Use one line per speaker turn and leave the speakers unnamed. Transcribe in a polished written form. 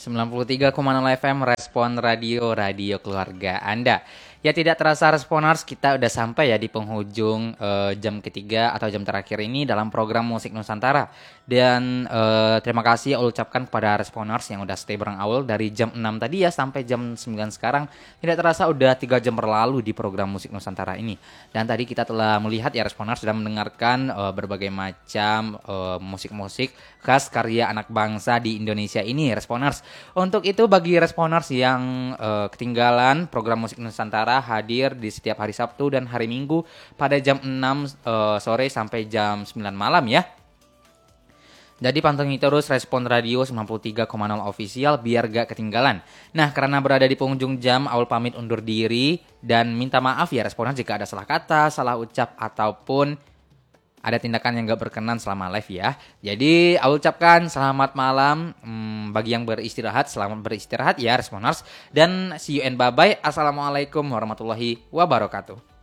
93,0 FM Respon Radio, radio keluarga Anda. Ya tidak terasa Responers, kita udah sampai ya di penghujung jam ketiga atau jam terakhir ini dalam program Musik Nusantara. Dan terima kasih saya ucapkan kepada Responers yang udah stay bareng awal dari jam 6 tadi ya sampai jam 9 sekarang. Tidak terasa udah 3 jam berlalu di program Musik Nusantara ini. Dan tadi kita telah melihat ya Responers sudah mendengarkan berbagai macam musik-musik khas karya anak bangsa di Indonesia ini Responers. Untuk itu bagi Responers yang ketinggalan program Musik Nusantara hadir di setiap hari Sabtu dan hari Minggu pada jam 6 sore sampai jam 9 malam ya. Jadi pantengin terus Respon Radio 93,0 official biar gak ketinggalan. Nah karena berada di penghujung jam, Aul pamit undur diri dan minta maaf ya Responers jika ada salah kata, salah ucap ataupun ada tindakan yang gak berkenan selama live ya. Jadi Aul ucapkan selamat malam bagi yang beristirahat, selamat beristirahat ya Responers. Dan see you and bye-bye. Assalamualaikum warahmatullahi wabarakatuh.